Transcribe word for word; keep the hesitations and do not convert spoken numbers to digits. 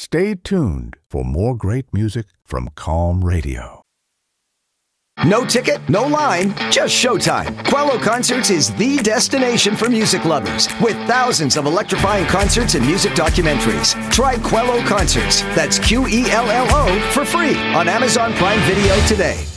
Stay tuned for more great music from Calm Radio. No ticket, no line, just showtime. Quello Concerts is the destination for music lovers, with thousands of electrifying concerts and music documentaries. Try Quello Concerts, that's Q E L L O, for free on Amazon Prime Video today.